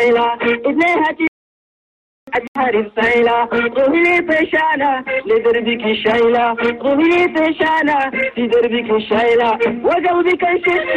السيلة إذنها أجهر السيلة روحي بشانة لدربك شايلة روحي بشانة في دربك شايلة وقلبك انشف